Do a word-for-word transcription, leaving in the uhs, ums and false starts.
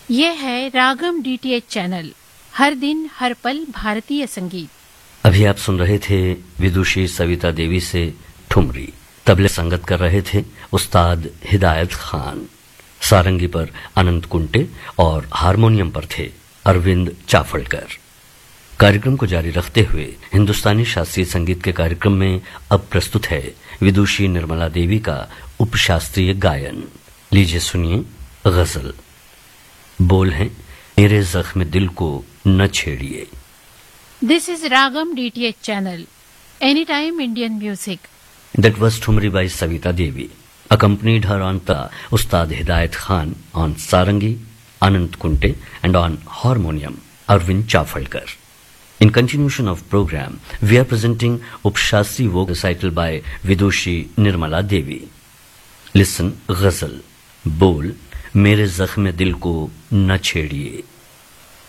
ये है रागम DTH channel, हर दिन हर पल भारतीय संगीत। अभी आप सुन रहे थे विदुषी सविता देवी से ठुमरी। तबले संगत कर रहे थे उस्ताद हिदायत खान। सारंगी पर अनंत कुंटे और हारमोनियम पर थे अरविंद चाफड़कर। कार्यक्रम को जारी रखते हुए हिंदुस्तानी शास्त्रीय संगीत के कार्यक्रम में अब प्रस्तुत है विदुषी निर्मला देवी का उपशास्त्रीय गायन। लीजिए सुनिए गजल। बोल हैं, मेरे जख्म दिल को न छेड़िए। This is Ragam D T H channel, anytime Indian music. That was Thumri by Savita Devi. Accompanied her on the Ustad Hidayat Khan on sarangi, Anant Kunte, and on harmonium, Arvind Chafalkar. In continuation of program, we are presenting Upshastri Vocal recital by Vidushi Nirmala Devi. Listen, Ghazal. Bol, मेरे जख्म दिल को न छेड़िए।